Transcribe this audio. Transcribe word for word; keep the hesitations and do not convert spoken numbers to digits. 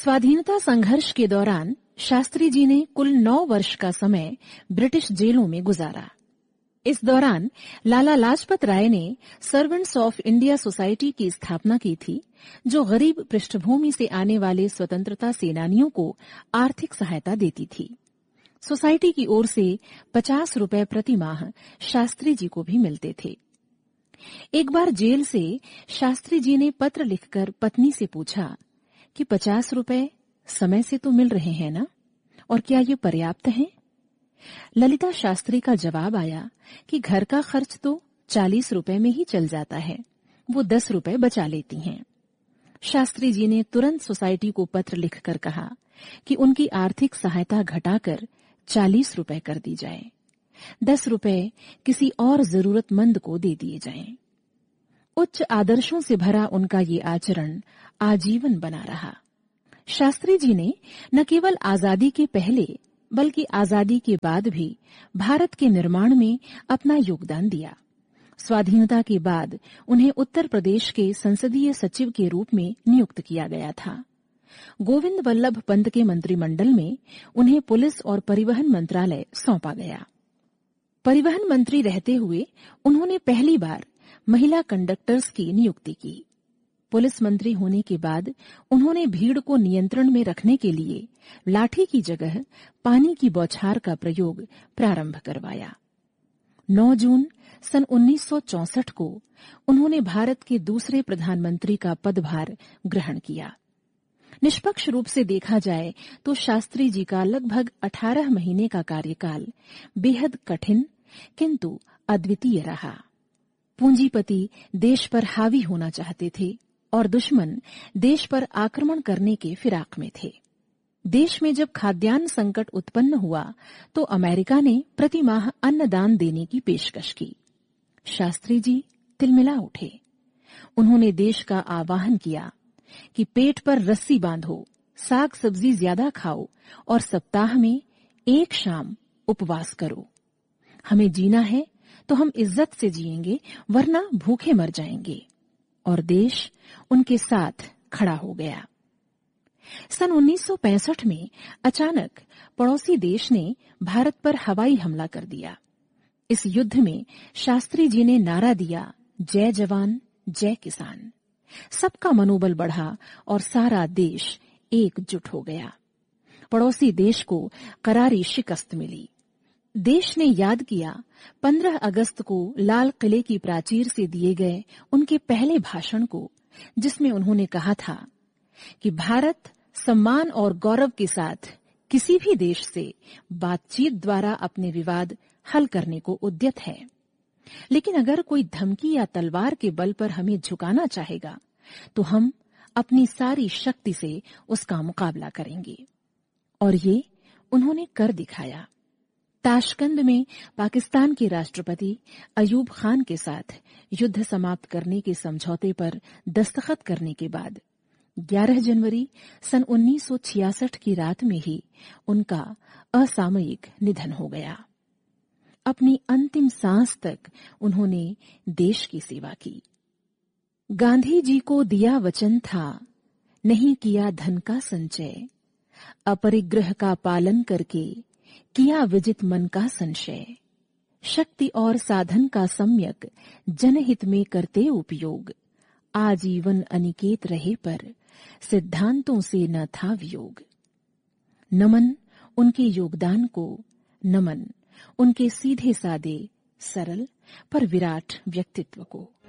स्वाधीनता संघर्ष के दौरान शास्त्री जी ने कुल नौ वर्ष का समय ब्रिटिश जेलों में गुजारा। इस दौरान लाला लाजपत राय ने सर्वेंट्स ऑफ इंडिया सोसाइटी की स्थापना की थी, जो गरीब पृष्ठभूमि से आने वाले स्वतंत्रता सेनानियों को आर्थिक सहायता देती थी। सोसाइटी की ओर से पचास रुपए प्रति माह शास्त्री जी को भी मिलते थे। एक बार जेल से शास्त्री जी ने पत्र लिखकर पत्नी से पूछा कि पचास रुपए समय से तो मिल रहे हैं ना, और क्या ये पर्याप्त हैं? ललिता शास्त्री का जवाब आया कि घर का खर्च तो चालीस रुपए में ही चल जाता है, वो दस रुपए बचा लेती हैं। शास्त्री जी ने तुरंत सोसाइटी को पत्र लिखकर कहा कि उनकी आर्थिक सहायता घटाकर चालीस रुपए कर दी जाए, दस रुपए किसी और जरूरतमंद को दे दिए जाएं। उच्च आदर्शों से भरा उनका ये आचरण आजीवन बना रहा। शास्त्री जी ने न केवल आजादी के पहले बल्कि आजादी के बाद भी भारत के निर्माण में अपना योगदान दिया। स्वाधीनता के बाद उन्हें उत्तर प्रदेश के संसदीय सचिव के रूप में नियुक्त किया गया था। गोविंद वल्लभ पंत के मंत्रिमंडल में उन्हें पुलिस और परिवहन मंत्रालय सौंपा गया। परिवहन मंत्री रहते हुए उन्होंने पहली बार महिला कंडक्टर्स की नियुक्ति की। पुलिस मंत्री होने के बाद उन्होंने भीड़ को नियंत्रण में रखने के लिए लाठी की जगह पानी की बौछार का प्रयोग प्रारंभ करवाया। नौ जून सन उन्नीस सौ चौसठ को उन्होंने भारत के दूसरे प्रधानमंत्री का पदभार ग्रहण किया। निष्पक्ष रूप से देखा जाए तो शास्त्री जी का लगभग अठारह महीने का कार्यकाल बेहद कठिन किंतु अद्वितीय रहा। पूंजीपति देश पर हावी होना चाहते थे और दुश्मन देश पर आक्रमण करने के फिराक में थे। देश में जब खाद्यान्न संकट उत्पन्न हुआ तो अमेरिका ने प्रति माह अन्नदान देने की पेशकश की। शास्त्री जी तिलमिला उठे। उन्होंने देश का आह्वान किया कि पेट पर रस्सी बांधो, साग सब्जी ज्यादा खाओ और सप्ताह में एक शाम उपवास करो। हमें जीना है तो हम इज्जत से जिएंगे, वरना भूखे मर जाएंगे। और देश उनके साथ खड़ा हो गया। सन उन्नीस सौ पैंसठ में अचानक पड़ोसी देश ने भारत पर हवाई हमला कर दिया। इस युद्ध में शास्त्री जी ने नारा दिया, जय जवान जय किसान। सबका मनोबल बढ़ा और सारा देश एकजुट हो गया। पड़ोसी देश को करारी शिकस्त मिली। देश ने याद किया पंद्रह अगस्त को लाल किले की प्राचीर से दिए गए उनके पहले भाषण को, जिसमें उन्होंने कहा था कि भारत सम्मान और गौरव के साथ किसी भी देश से बातचीत द्वारा अपने विवाद हल करने को उद्यत है, लेकिन अगर कोई धमकी या तलवार के बल पर हमें झुकाना चाहेगा तो हम अपनी सारी शक्ति से उसका मुकाबला करेंगे। और ये उन्होंने कर दिखाया। ताशकंद में पाकिस्तान के राष्ट्रपति अयूब खान के साथ युद्ध समाप्त करने के समझौते पर दस्तखत करने के बाद ग्यारह जनवरी सन उन्नीस सौ छियासठ की रात में ही उनका असामयिक निधन हो गया। अपनी अंतिम सांस तक उन्होंने देश की सेवा की। गांधी जी को दिया वचन था, नहीं किया धन का संचय, अपरिग्रह का पालन करके किया विजित मन का संशय। शक्ति और साधन का सम्यक जनहित में करते उपयोग, आजीवन अनिकेत रहे पर सिद्धांतों से न था वियोग। नमन उनके योगदान को, नमन उनके सीधे सादे सरल पर विराट व्यक्तित्व को।